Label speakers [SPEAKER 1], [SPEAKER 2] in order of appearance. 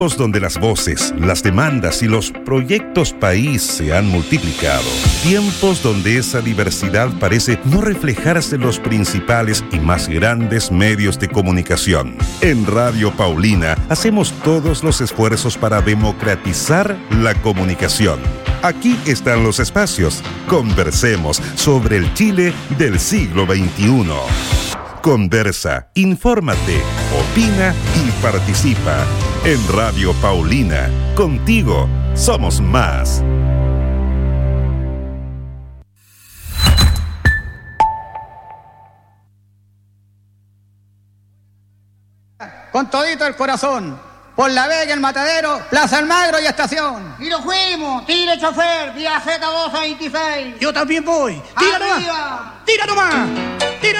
[SPEAKER 1] Donde las voces, las demandas y los proyectos país se han multiplicado. Tiempos donde esa diversidad parece no reflejarse en los principales y más grandes medios de comunicación. En Radio Paulina hacemos todos los esfuerzos para democratizar la comunicación. Aquí están los espacios. Conversemos sobre el Chile del siglo XXI. Conversa, infórmate, opina y participa. En Radio Paulina, contigo somos más.
[SPEAKER 2] Con todito el corazón, por La Vega, el Matadero, Plaza Almagro y Estación.
[SPEAKER 3] Y nos fuimos, tire chofer, vía Z226.
[SPEAKER 2] Yo también voy. Tira nomás. Tira nomás.